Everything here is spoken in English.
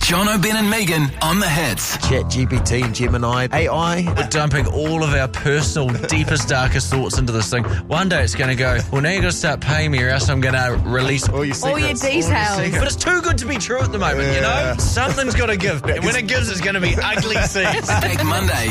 John O'Ben and Megan on the hits. ChatGPT and Gemini, AI. We're dumping all of our personal, deepest, darkest thoughts into this thing. One day it's going to go, well, now you've got to start paying me or else I'm going to release All your details. But it's too good to be true at the moment, you know? Something's got to give. And when it gives, it's going to be ugly seeds. Back Monday.